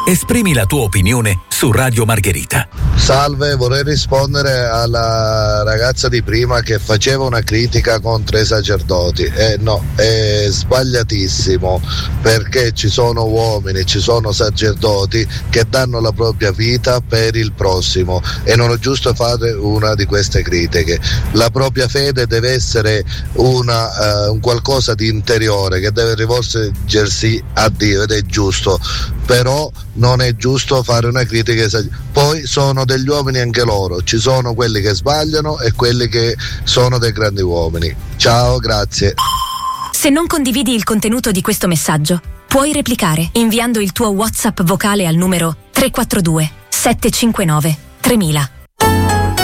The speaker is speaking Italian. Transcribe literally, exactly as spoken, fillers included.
Esprimi la tua opinione su Radio Margherita. Salve, vorrei rispondere alla ragazza di prima che faceva una critica contro i sacerdoti. Eh no, è sbagliatissimo, perché ci sono uomini, ci sono sacerdoti che danno la propria vita per il prossimo e non è giusto fare una di queste critiche. La propria fede deve essere una, uh, un qualcosa di interiore che deve rivolgersi a Dio ed è giusto, però non è giusto fare una critica. Poi sono degli uomini anche loro, ci sono quelli che sbagliano e quelli che sono dei grandi uomini. Ciao, grazie. Se non condividi il contenuto di questo messaggio, puoi replicare inviando il tuo WhatsApp vocale al numero tre quattro due sette cinque nove tremila.